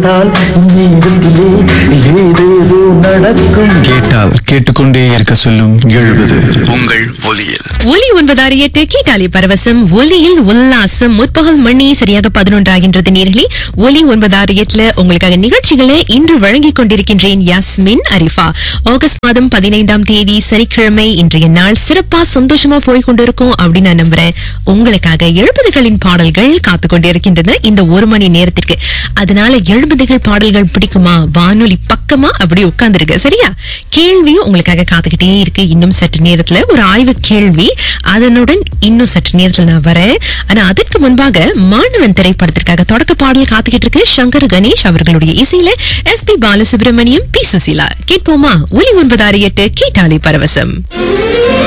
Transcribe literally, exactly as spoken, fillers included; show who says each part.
Speaker 1: கேட்டால் நேரத்திலே ஏதேதோ நடக்கும்.
Speaker 2: கேட்டால் கேட்டுக்கொண்டே இருக்க சொல்லும் எழுபது உங்கள் ஒலியில்.
Speaker 3: ஒலி ஒன்பதாறு எட்டு கேட்டாலி பரவசம் ஒலியில் உல்லாசம். முற்பகல் மணி சரியாக பதினொன்று ஆகின்றது. நேர்களே, ஒலி ஒன்பதாறு எட்டுல உங்களுக்காக நிகழ்ச்சிகளை இன்று வழங்கிக் கொண்டிருக்கின்றேன். யாஸ்மின் அரிஃபா. ஆகஸ்ட் மாதம் பதினைந்தாம் தேதி சனிக்கிழமை இன்றைய நாள் சிறப்பா சந்தோஷமா போய் கொண்டிருக்கும் அப்படின்னு நான் நம்புறேன். உங்களுக்காக எழுபதுகளின் பாடல்கள் காத்து கொண்டிருக்கின்றன இந்த ஒரு மணி நேரத்திற்கு. அதனால எழுபதுகள் பாடல்கள் பிடிக்குமா, வானொலி பக்கமா அப்படி உட்கார்ந்துருக்க. சரியா? கேள்வியும் உங்களுக்காக காத்துக்கிட்டே இருக்கு. இன்னும் சற்று நேரத்துல ஒரு ஆய்வு கேள்வி, அதனுடன் இன்னும் சற்று நேரத்துல நான் வரேன். ஆனா அதற்கு முன்பாக மாணவன் திரைப்படத்திற்காக தொடக்க பாடல் காத்துக்கிட்டு இருக்கு. சங்கர் கணேஷ் அவர்களுடைய இசையில S B Balasubramaniam, B Susheela. கேட்போமா? ஒலி ஒன்பதாறு எட்டு கேட்டாலி பரவசம்.